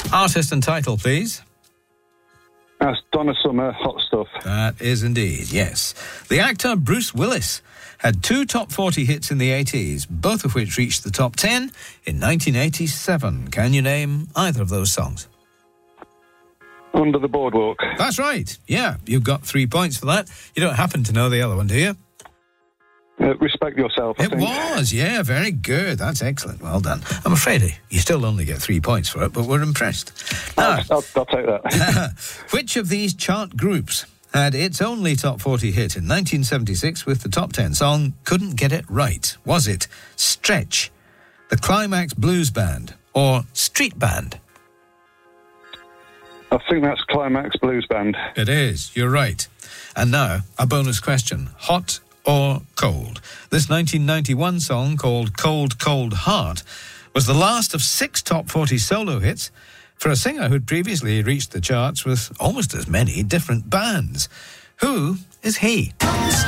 Artist and title, please. That's Donna Summer, Hot Stuff. That is indeed, yes. The actor Bruce Willis had 2 top 40 hits in the 80s, both of which reached the top 10 in 1987. Can you name either of those songs? Under the Boardwalk. That's right. Yeah, you've got 3 points for that. You don't happen to know the other one, do you? Respect Yourself, I think. It was, yeah, very good. That's excellent. Well done. I'm afraid you still only get 3 points for it, but we're impressed. Now, I'll take that. which of these chart groups had its only top 40 hit in 1976 with the top 10 song Couldn't Get It Right? Was it Stretch, the Climax Blues Band, or Street Band? I think that's Climax Blues Band. It is. You're right. And now, a bonus question. Hot or cold? This 1991 song called Cold, Cold Heart was the last of 6 top 40 solo hits for a singer who'd previously reached the charts with almost as many different bands. Who is he?